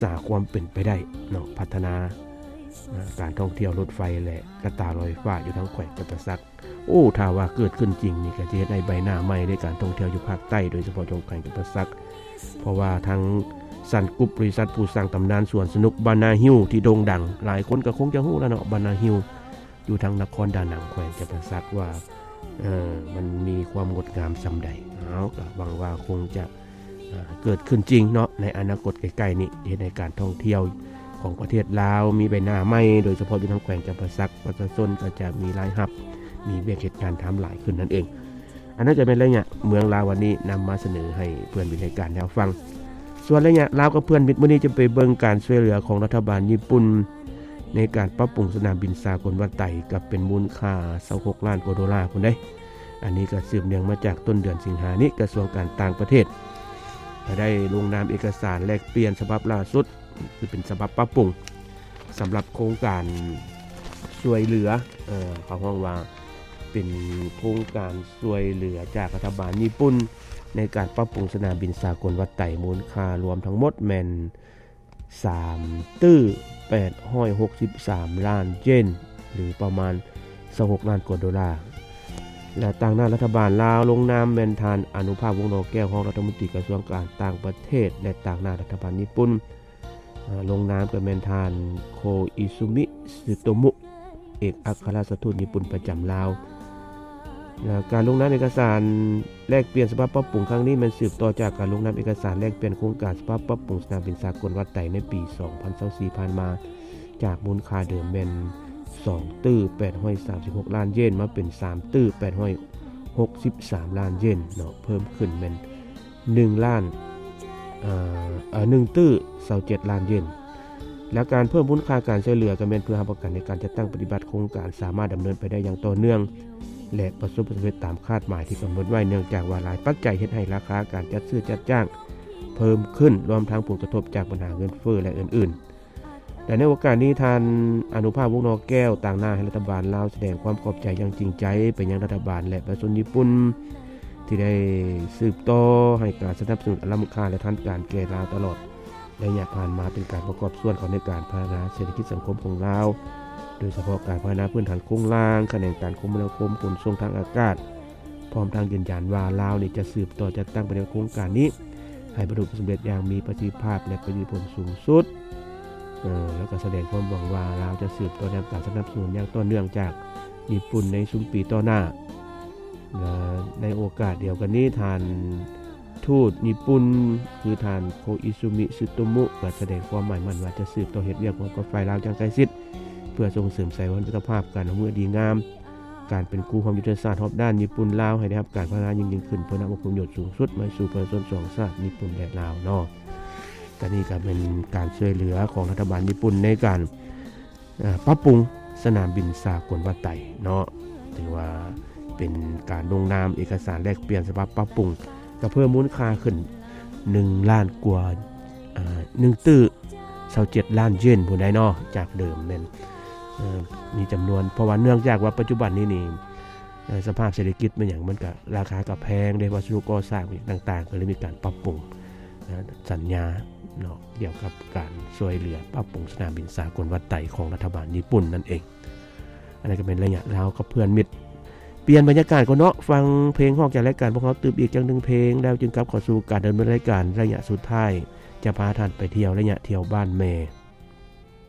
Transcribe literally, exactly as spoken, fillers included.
ษาความเป็นไปได้เนาะพัฒนาการท่องเที่ยวรถไฟและกระตาลอยฟ้าอยู่ทั้งแขวงจำปาสักโอ้ถ้าว่าเกิดขึ้นจริงนี่ก็จะได้ใบหน้าใหม่ในการท่องเที่ยวอยู่ภาคใต้โดยเฉพาะจังหวัดแขวงจำปาสักเพราะว่าทั้งซันกรุ๊ปบริษัทผู้สร้างตำนานสวนสนุกบานาฮิลที่โด่งดังหลายคนก็คงจะรู้แล้วเนาะบานาฮิลอยู่ทางนครดานังแขวงจำปาสักว่าเออมันมีความงดงามส่ำใดเอาก็หวังว่าคงจะเกิดขึ้นจริงเนาะในอนาคตใกล้ๆนี้ในการท่องเที่ยวของประเทศลาวมีใบหน้าใหม่โดยเฉพาะอยู่ทางแขวงจำปาสักประชาชนก็จะมีรายรับมีเวียกเหตุการณ์ทำหลายขึ้นนั่นเองอันนั้นจะเป็นอะไรเนี่ยเมืองลาววันนี้นำมาเสนอให้เพื่อนวิทยการแนวฟังส่วนอะไรเนี่ยลาวกับเพื่อนมิตรมื้อนี้จะไปเบิ่งการช่วยเหลือของรัฐบาลญี่ปุ่นในการปรับปรุงสนามบินสากลวัดไต่กับเป็นมูลค่ายี่สิบหกล้านกว่าดอลลาร์พุ่นได้อันนี้ก็สืบเนื่องมาจากต้นเดือนสิงหาคมนี้กระทรวงการต่างประเทศได้ลงนามเอกสารแลกเปลี่ยนฉบับล่าสุดคือเป็นฉบับปรับปรุงสำหรับโครงการช่วยเหลือเอ่อเขาห้องว่าเป็นโครงการช่วยเหลือจากรัฐบาลญี่ปุ่นในการปรับปรุงสนามบินสากลวัดไต่มูลค่ารวมทั้งหมดแม่นสามตื้อแปดร้อยหกสิบสามล้านเยนหรือประมาณยี่สิบหกล้านกว่าดอลลาร์และต่างหน้ารัฐบาลลาวลงนามแม่นทานอนุภาพวงศ์นอแก้วของรัฐมนตรีกระทรวงการต่างประเทศและต่างหน้ารัฐบาลญี่ปุ่นลงนามกับแม่นทานโคอิซุมิซึโตมุเอกอัครราชทูตญี่ปุ่นประจำลาวการลงนามเอกสารแลกเปลี่ยนสภาพปรับปรุงครั้งนี้มันสืบต่อจากการลงนามเอกสารแลกเปลี่ยนโครงการสภาพปรับปรุงสนามบินสากลวัดไต่ในปีสองพันยี่สิบสี่ผ่านมาจากมูลค่าเดิมแม่นสองตื้อแปดร้อยสามสิบหกล้านเยนมาเป็นสามตื้อแปดร้อยหกสิบสามล้านเยนเนาะเพิ่มขึ้นแม่นหนึ่งล้านเอ่อเอ่อหนึ่งตื้อยี่สิบเจ็ดล้านเยนและการเพิ่มมูลค่าการช่วยเหลือก็แม่นเพื่อรับประกันในการจัดตั้งปฏิบัติโครงการสามารถดำเนินไปได้อย่างต่อเนื่องและประสบความสำเร็จตามคาดหมายที่กำหนดไว้เนื่องจากว่าหลายปัจจัยเฮ็ดให้ราคาการจัดซื้อจัดจ้างเพิ่มขึ้นรวมทั้งผลกระทบจากปัญหาเงินเฟ้อและอื่นๆแต่ในโอกาสนี้ทานอนุภาพวงศ์นอแก้วต่างหน้าให้รัฐบาลลาวแสดงความขอบใจอย่างจริงใจไปยังรัฐบาลและประชาชนญี่ปุ่นที่ได้สืบต่อให้การสนับสนุนอันล้ำค่าและทันการแก่ลาวตลอดระยะผ่านมาเป็นการประกอบส่วนของในการพัฒนาเศรษฐกิจสังคมของลาวโดยเฉพาะการพัฒนาพื้นฐานโครงสร้างแขนงการคมนาคมขนส่งทางอากาศพร้อมทางยืนยันว่าลาวนี่จะสืบต่อจัดตั้งไปในโครงการนี้ให้ประสบความสำเร็จอย่างมีประสิทธิภาพและประสิทธิผลสูงสุดเออแล้วก็แสดงความหวังว่าลาวจะสืบต่อแนวการสนับสนุนอย่างต่อเนื่องจากญี่ปุ่นในซุมปีต่อหน้าในโอกาสเดียวกันนี้ทานทูตญี่ปุ่นคือทานโคอิซุมิซึโตมุก็แสดงความหมายมั่นว่าจะสืบต่อเฮ็ดเวียกของกฝ่ายลาวอย่างใกล้ชิดเพื่อส่งเสริมไสวัฒนภาพการเมืองดีงามการเป็นคู่ความยุทธศาสตร์รอบด้านญี่ปุ่นลาวให้ได้รับการพัฒนายิ่งยิ่งขึ้นเพื่อนำผลประโยชน์สูงสุดมาสู่ประชาชนสองชาติญี่ปุ่นและลาวเนาะก็นี่ก็เป็นการช่วยเหลือของรัฐบาลญี่ปุ่นในการปรับปรุงสนามบินสากลวัดไต่เนาะถือว่าเป็นการลงนามเอกสารแลกเปลี่ยนสภาพปรับปรุงก็เพิ่มมูลค่าขึ้นหนึ่งล้านกว่าอ่าหนึ่งตื้อยี่สิบเจ็ดล้านเยนผู้ใดเนาะจากเดิมแม่นเอ่อมีจำนวนเพราะว่าเนื่องจากว่าปัจจุบันนี้นี่สภาพเศรษฐกิจมันอย่างมันก็ราคาก็แพงได้วัสดุก่อสร้างต่างๆก็เลยมีการปรับปรุงสัญญาเนาะเกี่ยวกับการช่วยเหลือปรับปรุงสนามบินสากลวัดไต่ของรัฐบาลญี่ปุ่นนั่นเองอันนี้ก็เป็นระยะลาวกับเพื่อนมิตรเปลี่ยนบรรยากาศก่อนเนาะฟังเพลงฮอกจากรายการพวกเขาตืบอีกจังหนึ่งเพลงแล้วจึงกลับเข้าสู่การดำเนินรายการระยะสุดท้ายจะพาท่านไปเที่ยวระยะเที่ยวบ้านแม่